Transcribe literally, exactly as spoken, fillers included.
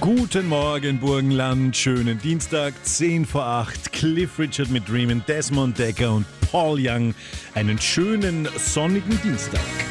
Guten Morgen, Burgenland. Schönen Dienstag, zehn vor acht. Cliff Richard mit Dreamin', Desmond Decker und Paul Young. Einen schönen sonnigen Dienstag.